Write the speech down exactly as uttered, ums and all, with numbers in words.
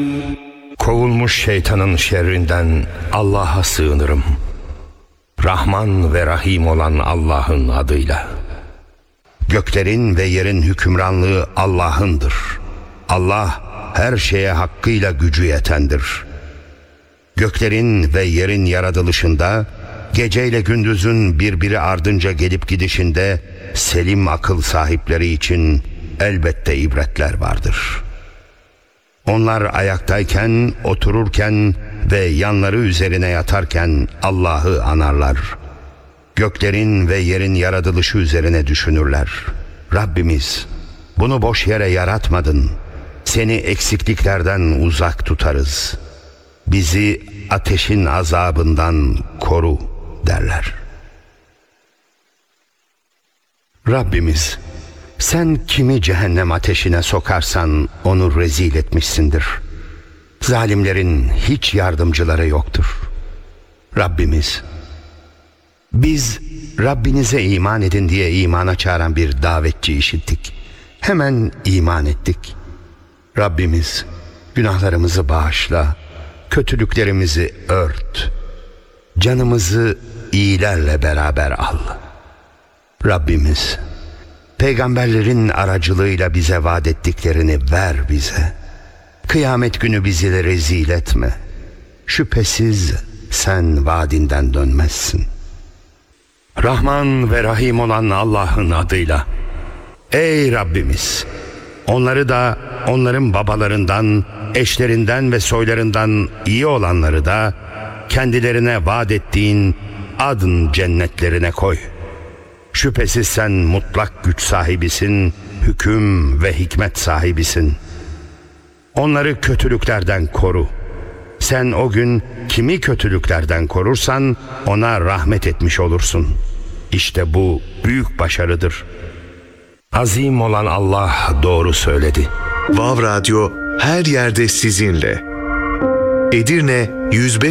Kovulmuş şeytanın şerrinden Allah'a sığınırım. Rahman ve Rahim olan Allah'ın adıyla. Göklerin ve yerin hükümranlığı Allah'ındır. Allah her şeye hakkıyla gücü yetendir. Göklerin ve yerin yaratılışında, geceyle gündüzün birbiri ardınca gelip gidişinde selim akıl sahipleri için elbette ibretler vardır. Onlar ayaktayken, otururken ve yanları üzerine yatarken Allah'ı anarlar. Göklerin ve yerin yaratılışı üzerine düşünürler. Rabbimiz, bunu boş yere yaratmadın. Seni eksikliklerden uzak tutarız. Bizi ateşin azabından koru derler. Rabbimiz, sen kimi cehennem ateşine sokarsan onu rezil etmişsindir. Zalimlerin hiç yardımcıları yoktur. Rabbimiz, biz Rabbinize iman edin diye imana çağıran bir davetçi işittik. Hemen iman ettik. Rabbimiz, günahlarımızı bağışla, kötülüklerimizi ört, canımızı iyilerle beraber al. Rabbimiz, peygamberlerin aracılığıyla bize vaat ettiklerini ver bize. Kıyamet günü bizi rezil etme. Şüphesiz sen vaadinden dönmezsin. Rahman ve Rahim olan Allah'ın adıyla. Ey Rabbimiz! Onları da onların babalarından, eşlerinden ve soylarından iyi olanları da kendilerine vaat ettiğin adın cennetlerine koy. Şüphesiz sen mutlak güç sahibisin, hüküm ve hikmet sahibisin. Onları kötülüklerden koru. Sen o gün kimi kötülüklerden korursan ona rahmet etmiş olursun. İşte bu büyük başarıdır. Azim olan Allah doğru söyledi. Vav Radyo her yerde sizinle. Edirne yüz beş